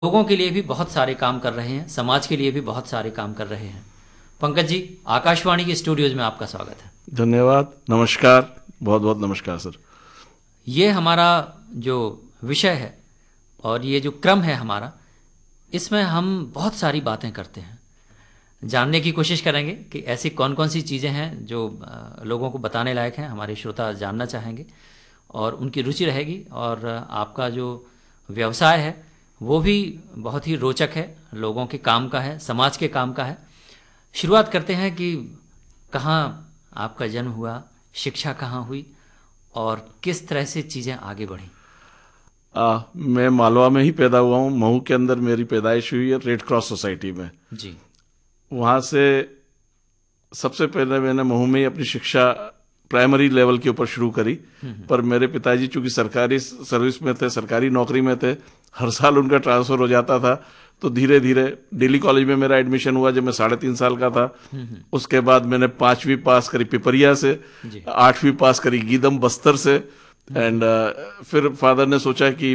लोगों के लिए भी बहुत सारे काम कर रहे हैं, समाज के लिए भी बहुत सारे काम कर रहे हैं। पंकज जी, आकाशवाणी के स्टूडियोज में आपका स्वागत है। धन्यवाद, नमस्कार, बहुत बहुत नमस्कार सर। ये हमारा जो विषय है और ये जो क्रम है हमारा, इसमें हम बहुत सारी बातें करते हैं। जानने की कोशिश करेंगे कि ऐसी कौन कौन सी चीज़ें हैं जो लोगों को बताने लायक हैं, हमारे श्रोता जानना चाहेंगे और उनकी रुचि रहेगी। और आपका जो व्यवसाय है वो भी बहुत ही रोचक है, लोगों के काम का है, समाज के काम का है। शुरुआत करते हैं कि कहाँ आपका जन्म हुआ, शिक्षा कहाँ हुई और किस तरह से चीज़ें आगे बढ़ी। मैं मालवा में ही पैदा हुआ हूँ। महू के अंदर मेरी पैदाइश हुई है, रेड क्रॉस सोसाइटी में जी। वहाँ से सबसे पहले मैंने महू में ही अपनी शिक्षा प्राइमरी लेवल के ऊपर शुरू करी। पर मेरे पिताजी चूंकि सरकारी सर्विस में थे, सरकारी नौकरी में थे, हर साल उनका ट्रांसफर हो जाता था, तो धीरे धीरे दिल्ली कॉलेज में मेरा एडमिशन हुआ जब मैं 3.5 साल का था। उसके बाद मैंने 5वीं पास करी पिपरिया से, 8वीं पास करी गीदम बस्तर से। एंड फिर फादर ने सोचा कि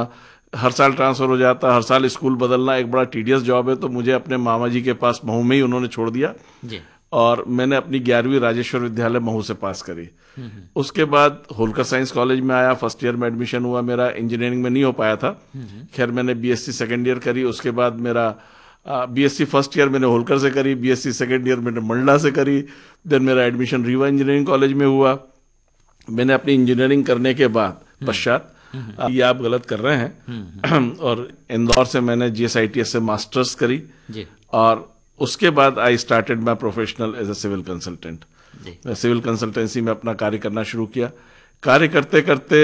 हर साल ट्रांसफर हो जाता, हर साल स्कूल बदलना एक बड़ा टीडियस जॉब है, तो मुझे अपने मामा जी के पास महू में ही उन्होंने छोड़ दिया जी। और मैंने अपनी 11वीं राजेश्वर विद्यालय महू से पास करी। उसके बाद होलकर साइंस कॉलेज में आया, फर्स्ट ईयर में एडमिशन हुआ मेरा। इंजीनियरिंग में नहीं हो पाया था, खैर मैंने बीएससी सेकेंड ईयर करी। उसके बाद मेरा बीएससी फर्स्ट ईयर मैंने होलकर से करी, बीएससी सेकेंड ईयर मैंने मंडला से करी। देन मेरा एडमिशन रीवा इंजीनियरिंग कॉलेज में हुआ। मैंने अपनी इंजीनियरिंग करने के बाद पश्चात ये आप गलत कर रहे हैं और इंदौर से मैंने जीएसआईटीएस से मास्टर्स करी जी। और उसके बाद I started my professional as a civil consultant. मैं सिविल कंसल्टेंसी में अपना कार्य करना शुरू किया। कार्य करते करते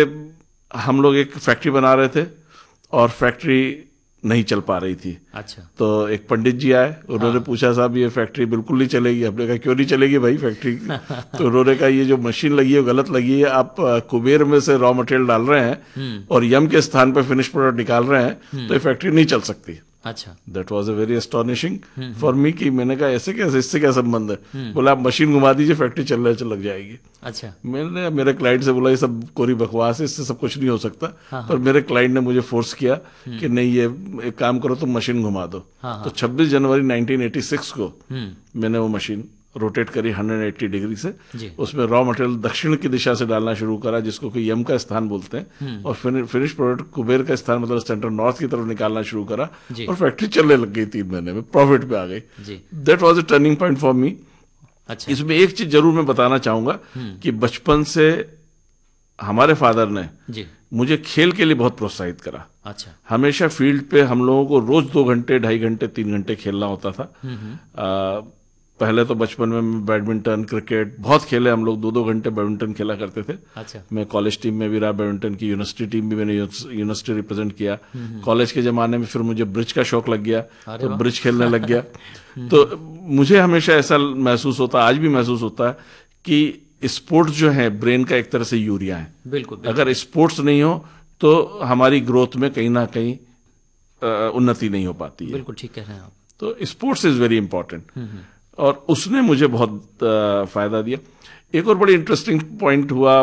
हम लोग एक फैक्ट्री बना रहे थे और फैक्ट्री नहीं चल पा रही थी। अच्छा। तो एक पंडित जी आए, उन्होंने पूछा साहब ये फैक्ट्री बिल्कुल नहीं चलेगी। हमने कहा क्यों नहीं चलेगी भाई फैक्ट्री? तो उन्होंने कहा ये जो मशीन लगी है गलत लगी है, आप कुबेर में से रॉ मटेरियल डाल रहे हैं और यम के स्थान पर फिनिश प्रोडक्ट निकाल रहे हैं, तो ये फैक्ट्री नहीं चल सकती। अच्छा। That was a very astonishing for me कि मैंने कहा ऐसे कैसे, इससे क्या संबंध है? बोला आप मशीन घुमा दीजिए, फैक्ट्री चलने लग जाएगी। अच्छा। मैंने मेरे क्लाइंट से बोला ये सब कोरी बकवास है, इससे सब कुछ नहीं हो सकता। पर मेरे क्लाइंट ने मुझे फोर्स किया कि नहीं, ये एक काम करो, तुम मशीन घुमा दो। तो 26 जनवरी 1986 को मैंने वो मशीन रोटेट करी 180 डिग्री से। उसमें रॉ मटेरियल दक्षिण की दिशा से डालना शुरू करा, जिसको कि यम का स्थान बोलते हैं, और फिनिश प्रोडक्ट कुबेर का स्थान मतलब सेंट्रल नॉर्थ की तरफ निकालना शुरू करा और फैक्ट्री चलने लग गई। 3 महीने में प्रॉफिट पे आ गई। That was a turning point for me. अच्छा। इसमें एक चीज जरूर मैं बताना चाहूंगा कि बचपन से हमारे फादर ने मुझे खेल के लिए बहुत प्रोत्साहित करा। अच्छा। हमेशा फील्ड पे हम लोगों को रोज 2 घंटे, 2.5 घंटे, 3 घंटे खेलना होता था। पहले तो बचपन में बैडमिंटन, क्रिकेट बहुत खेले हम लोग, 2-2 घंटे बैडमिंटन खेला करते थे। अच्छा। मैं कॉलेज टीम में भी रहा बैडमिंटन की, यूनिवर्सिटी टीम भी मैंने यूनिवर्सिटी रिप्रेजेंट किया। कॉलेज के जमाने में फिर मुझे ब्रिज का शौक लग गया, तो ब्रिज खेलने लग गया। तो मुझे हमेशा ऐसा महसूस होता, आज भी महसूस होता है कि स्पोर्ट्स जो है ब्रेन का एक तरह से यूरिया है। बिल्कुल। अगर स्पोर्ट्स नहीं हो तो हमारी ग्रोथ में कहीं ना कहीं उन्नति नहीं हो पाती है। बिल्कुल ठीक कह रहे हैं आप। तो स्पोर्ट्स इज वेरी इंपॉर्टेंट और उसने मुझे बहुत फायदा दिया। एक और बड़ी इंटरेस्टिंग पॉइंट हुआ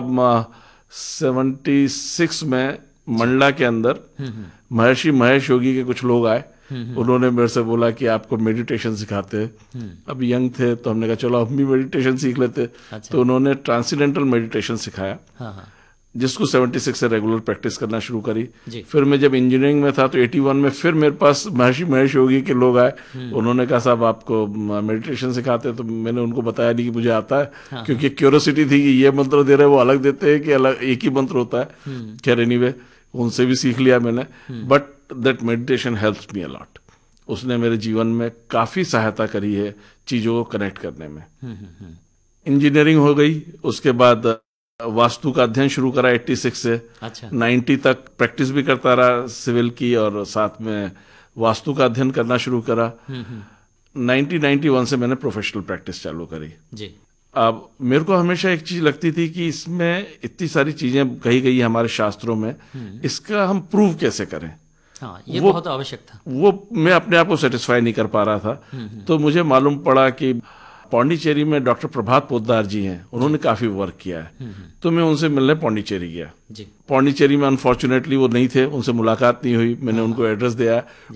76 में मंडला के अंदर महर्षि महेश योगी के कुछ लोग आए। उन्होंने मेरे से बोला कि आपको मेडिटेशन सिखाते हैं। अब यंग थे तो हमने कहा चलो हम भी मेडिटेशन सीख लेते। अच्छा। तो उन्होंने ट्रांसेंडेंटल मेडिटेशन सिखाया। हाँ। जिसको 76 से रेगुलर प्रैक्टिस करना शुरू करी। फिर मैं जब इंजीनियरिंग में था तो 81 में फिर मेरे पास महर्षि महेश योगी के लोग आए। उन्होंने कहा साहब आपको मेडिटेशन सिखाते हैं, तो मैंने उनको बताया नहीं कि मुझे आता है। हाँ। क्योंकि क्यूरियोसिटी थी कि ये मंत्र दे रहे हैं वो अलग देते हैं कि अलग एक ही मंत्र होता है। खैर एनीवे उनसे भी सीख लिया मैंने, but that meditation helps me a lot. उसने मेरे जीवन में काफी सहायता करी है चीजों को कनेक्ट करने में। इंजीनियरिंग हो गई, उसके बाद वास्तु का अध्ययन शुरू करा 86 से। अच्छा। 90 तक प्रैक्टिस भी करता रहा सिविल की और साथ में वास्तु का अध्ययन करना शुरू करा। 1991 से मैंने प्रोफेशनल प्रैक्टिस चालू करी जी। अब मेरे को हमेशा एक चीज लगती थी कि इसमें इतनी सारी चीजें कही गई हमारे शास्त्रों में, इसका हम प्रूव कैसे करें। हाँ, ये बहुत आवश्यक था। वो मैं अपने आप को सेटिस्फाई नहीं कर पा रहा था। तो मुझे मालूम पड़ा कि पौंडीचेरी में डॉक्टर प्रभात पोद्दार जी हैं, उन्होंने काफी वर्क किया है, तो मैं उनसे मिलने पौंडीचेरी गया। जी पौंडीचेरी में अनफॉर्चुनेटली वो नहीं थे, उनसे मुलाकात नहीं हुई, मैंने उनको एड्रेस दिया।